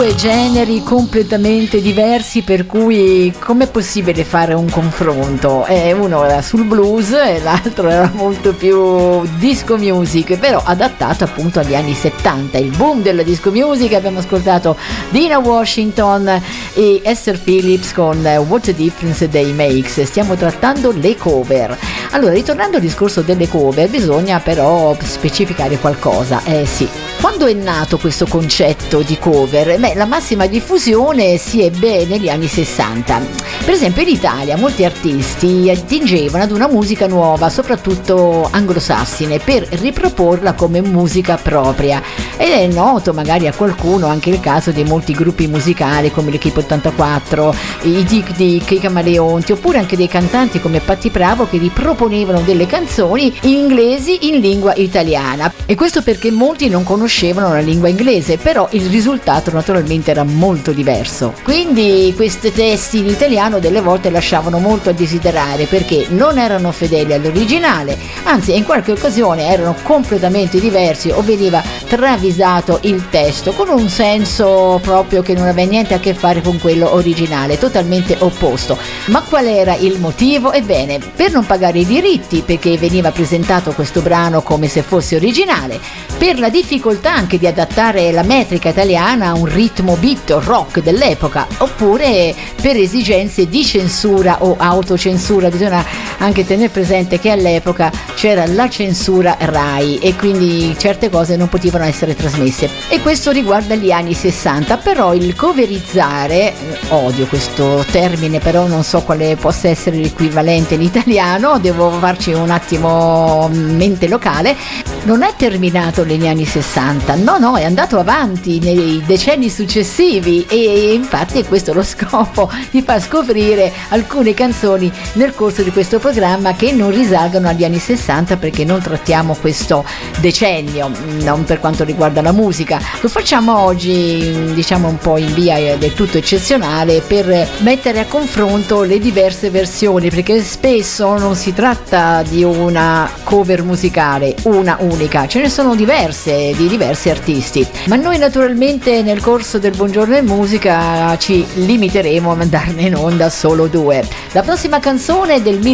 due generi completamente diversi, per cui com'è possibile fare un confronto? Uno era sul blues e l'altro era molto più disco music, però adattato appunto agli anni 70, il boom della disco music. Abbiamo ascoltato Dina Washington e Esther Phillips con What a Difference They Makes. Stiamo trattando le cover. Allora, ritornando al discorso delle cover, bisogna però specificare qualcosa. Sì, quando è nato questo concetto di cover? La massima diffusione si ebbe negli anni 60. Per esempio in Italia molti artisti attingevano ad una musica nuova, soprattutto anglosassine, per riproporla come musica propria. Ed è noto magari a qualcuno anche il caso di molti gruppi musicali come l'Equipe 84, i Dick Dick, i Camaleonti, oppure anche dei cantanti come Patti Bravo che riproponevano delle canzoni inglesi in lingua italiana. E questo perché molti non conoscevano la lingua inglese, però il risultato naturalmente era molto diverso. Quindi questi testi in italiano delle volte lasciavano molto a desiderare, perché non erano fedeli all'originale, anzi in qualche occasione erano completamente diversi o veniva travisato il testo con un senso proprio che non aveva niente a che fare con quello originale, totalmente opposto. Ma qual era il motivo? Ebbene, per non pagare i diritti, perché veniva presentato questo brano come se fosse originale, per la difficoltà anche di adattare la metrica italiana a un ritmo beat rock dell'epoca, oppure per esigenze di censura o autocensura. Bisogna anche tenere presente che all'epoca c'era la censura Rai e quindi certe cose non potevano essere trasmesse, e questo riguarda gli anni 60. Però il coverizzare, odio questo termine, però non so quale possa essere l'equivalente in italiano, devo farci un attimo mente locale, non è terminato negli anni 60, no, è andato avanti nei decenni successivi, e infatti è questo lo scopo, di far scoprire alcune canzoni nel corso di questo programma che non risalgono agli anni 60, perché non trattiamo questo decennio, non per quanto riguarda la musica. Lo facciamo oggi, diciamo un po' in via del tutto eccezionale, per mettere a confronto le diverse versioni, perché spesso non si tratta di una cover musicale, una unica, ce ne sono diverse, di diversi artisti, ma noi naturalmente nel corso del Buongiorno in Musica ci limiteremo a mandarne in onda solo due. La prossima canzone è del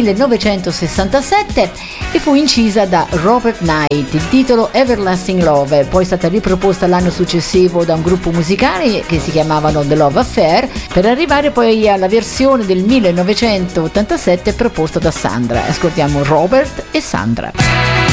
1967 e fu incisa da Robert Knight, il titolo Everlasting Love, poi è stata riproposta l'anno successivo da un gruppo musicale che si chiamavano The Love Affair, per arrivare poi alla versione del 1987 proposta da Sandra. Ascoltiamo Robert e Sandra.